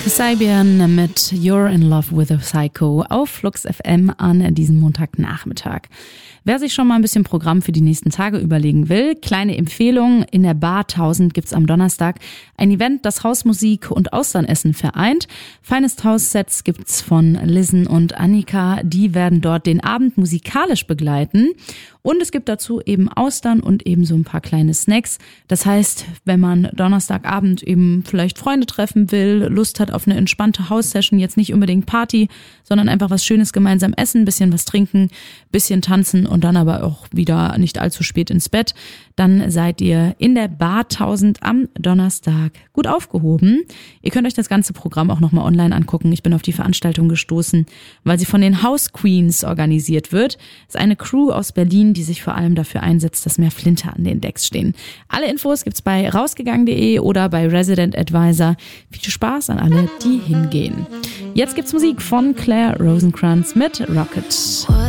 Kasabian mit You're in Love with a Psycho auf Flux FM an diesem Montagnachmittag. Wer sich schon mal ein bisschen Programm für die nächsten Tage überlegen will, kleine Empfehlung, in der Bar 1000 gibt's am Donnerstag ein Event, das Hausmusik und Austernessen vereint. Finest House Sets gibt's von Listen und Annika, die werden dort den Abend musikalisch begleiten. Und es gibt dazu eben Austern und eben so ein paar kleine Snacks. Das heißt, wenn man Donnerstagabend eben vielleicht Freunde treffen will, Lust hat auf eine entspannte House-Session, jetzt nicht unbedingt Party, sondern einfach was Schönes gemeinsam essen, bisschen was trinken, bisschen tanzen und dann aber auch wieder nicht allzu spät ins Bett, dann seid ihr in der Bar 1000 am Donnerstag gut aufgehoben. Ihr könnt euch das ganze Programm auch nochmal online angucken. Ich bin auf die Veranstaltung gestoßen, weil sie von den House Queens organisiert wird. Das ist eine Crew aus Berlin, die sich vor allem dafür einsetzt, dass mehr Flinter an den Decks stehen. Alle Infos gibt's bei rausgegangen.de oder bei Resident Advisor. Viel Spaß an alle, die hingehen. Jetzt gibt's Musik von Claire Rosencrantz mit Rocket.